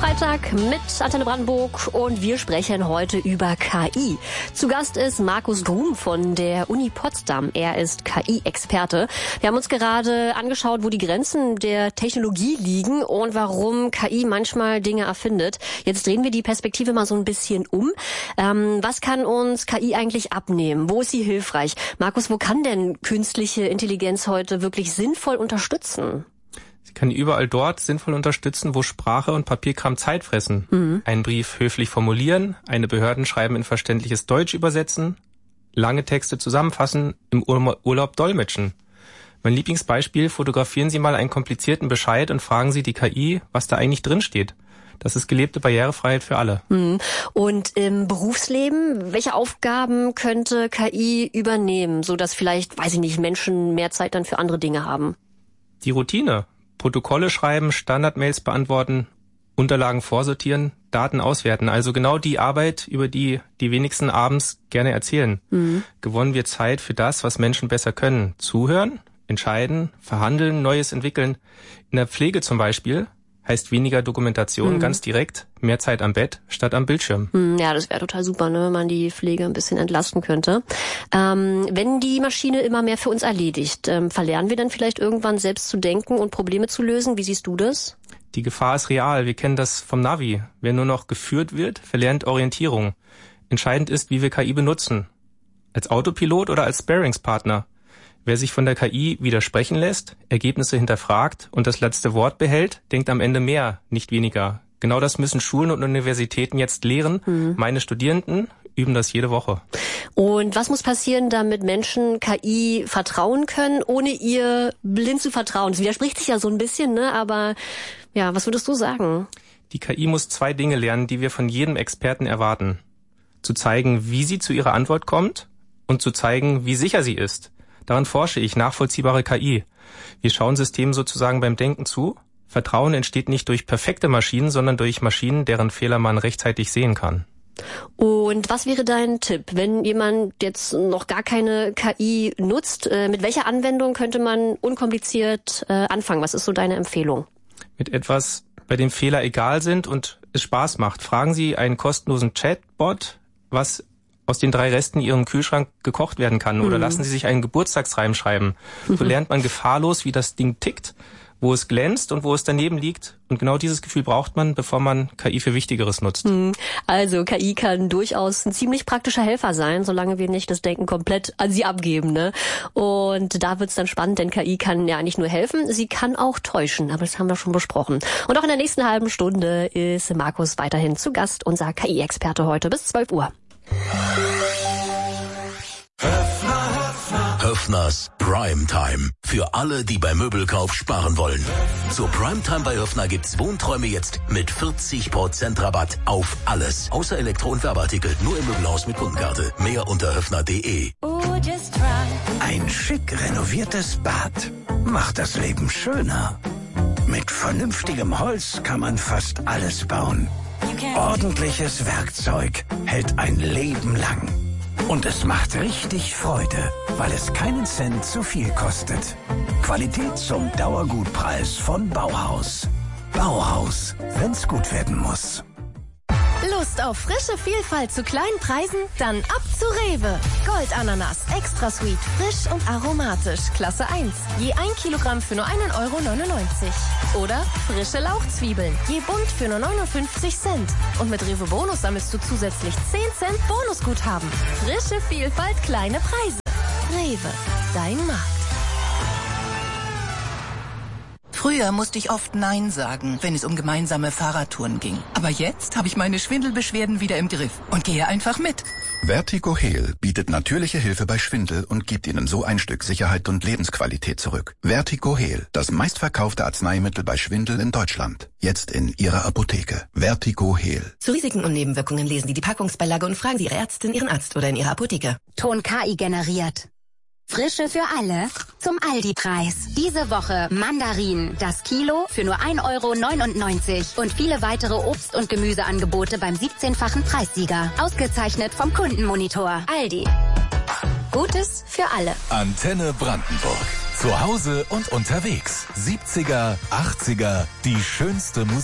Freitag mit Antenne Brandenburg und wir sprechen heute über KI. Zu Gast ist Markus Grum von der Uni Potsdam. Er ist KI-Experte. Wir haben uns gerade angeschaut, wo die Grenzen der Technologie liegen und warum KI manchmal Dinge erfindet. Jetzt drehen wir die Perspektive mal so ein bisschen um. Was kann uns KI eigentlich abnehmen? Wo ist sie hilfreich? Markus, wo kann denn künstliche Intelligenz heute wirklich sinnvoll unterstützen? Sie kann überall dort sinnvoll unterstützen, wo Sprache und Papierkram Zeit fressen. Einen Brief höflich formulieren, eine Behördenschreiben in verständliches Deutsch übersetzen, lange Texte zusammenfassen, im Urlaub dolmetschen. Mein Lieblingsbeispiel: Fotografieren Sie mal einen komplizierten Bescheid und fragen Sie die KI, was da eigentlich drin steht. Das ist gelebte Barrierefreiheit für alle. Und im Berufsleben, welche Aufgaben könnte KI übernehmen, sodass vielleicht, Menschen mehr Zeit dann für andere Dinge haben? Die Routine. Protokolle schreiben, Standardmails beantworten, Unterlagen vorsortieren, Daten auswerten. Also genau die Arbeit, über die die wenigsten abends gerne erzählen. Gewonnen wird Zeit für das, was Menschen besser können. Zuhören, entscheiden, verhandeln, Neues entwickeln. In der Pflege zum Beispiel heißt weniger Dokumentation, ganz direkt, mehr Zeit am Bett statt am Bildschirm. Ja, das wäre total super, ne, wenn man die Pflege ein bisschen entlasten könnte. Wenn die Maschine immer mehr für uns erledigt, verlernen wir dann vielleicht irgendwann selbst zu denken und Probleme zu lösen? Wie siehst du das? Die Gefahr ist real. Wir kennen das vom Navi. Wer nur noch geführt wird, verlernt Orientierung. Entscheidend ist, wie wir KI benutzen. Als Autopilot oder als Sparingspartner. Wer sich von der KI widersprechen lässt, Ergebnisse hinterfragt und das letzte Wort behält, denkt am Ende mehr, nicht weniger. Genau das müssen Schulen und Universitäten jetzt lehren. Meine Studierenden üben das jede Woche. Und was muss passieren, damit Menschen KI vertrauen können, ohne ihr blind zu vertrauen? Das widerspricht sich ja so ein bisschen, ne? Aber ja, was würdest du sagen? Die KI muss 2 Dinge lernen, die wir von jedem Experten erwarten. Zu zeigen, wie sie zu ihrer Antwort kommt und zu zeigen, wie sicher sie ist. Daran forsche ich, nachvollziehbare KI. Wir schauen Systemen sozusagen beim Denken zu. Vertrauen entsteht nicht durch perfekte Maschinen, sondern durch Maschinen, deren Fehler man rechtzeitig sehen kann. Und was wäre dein Tipp, wenn jemand jetzt noch gar keine KI nutzt? Mit welcher Anwendung könnte man unkompliziert anfangen? Was ist so deine Empfehlung? Mit etwas, bei dem Fehler egal sind und es Spaß macht. Fragen Sie einen kostenlosen Chatbot, was aus den 3 Resten Ihrem Kühlschrank gekocht werden kann. Oder lassen Sie sich einen Geburtstagsreim schreiben. So lernt man gefahrlos, wie das Ding tickt, wo es glänzt und wo es daneben liegt. Und genau dieses Gefühl braucht man, bevor man KI für Wichtigeres nutzt. Also KI kann durchaus ein ziemlich praktischer Helfer sein, solange wir nicht das Denken komplett an sie abgeben, ne? Und da wird's dann spannend, denn KI kann ja nicht nur helfen, sie kann auch täuschen. Aber das haben wir schon besprochen. Und auch in der nächsten halben Stunde ist Markus weiterhin zu Gast, unser KI-Experte heute bis 12 Uhr. Höffners Primetime. Für alle, die beim Möbelkauf sparen wollen. Zur Primetime bei Höffner gibt's Wohnträume jetzt mit 40% Rabatt auf alles. Außer Elektro- und Werbeartikel. Nur im Möbelhaus mit Kundenkarte. Mehr unter höffner.de. Ein schick renoviertes Bad macht das Leben schöner. Mit vernünftigem Holz kann man fast alles bauen. Ordentliches Werkzeug hält ein Leben lang. Und es macht richtig Freude, weil es keinen Cent zu viel kostet. Qualität zum Dauergutpreis von Bauhaus. Bauhaus, wenn's gut werden muss. Lust auf frische Vielfalt zu kleinen Preisen? Dann ab zu Rewe. Goldananas, extra sweet, frisch und aromatisch, Klasse 1. Je 1 Kilogramm für nur 1,99 €. Oder frische Lauchzwiebeln, je bunt für nur 59 Cent. Und mit Rewe Bonus sammelst du zusätzlich 10 Cent Bonusguthaben. Frische Vielfalt, kleine Preise. Rewe, dein Markt. Früher musste ich oft Nein sagen, wenn es um gemeinsame Fahrradtouren ging. Aber jetzt habe ich meine Schwindelbeschwerden wieder im Griff und gehe einfach mit. Vertigo-Heal bietet natürliche Hilfe bei Schwindel und gibt Ihnen so ein Stück Sicherheit und Lebensqualität zurück. Vertigo-Heal, das meistverkaufte Arzneimittel bei Schwindel in Deutschland. Jetzt in Ihrer Apotheke. Vertigo-Heal. Zu Risiken und Nebenwirkungen lesen Sie die Packungsbeilage und fragen Sie Ihre Ärztin, Ihren Arzt oder in Ihrer Apotheke. Ton KI generiert. Frische für alle zum Aldi-Preis. Diese Woche Mandarinen, das Kilo für nur 1,99 € und viele weitere Obst- und Gemüseangebote beim 17-fachen Preissieger. Ausgezeichnet vom Kundenmonitor. Aldi. Gutes für alle. Antenne Brandenburg. Zu Hause und unterwegs. 70er, 80er, die schönste Musik.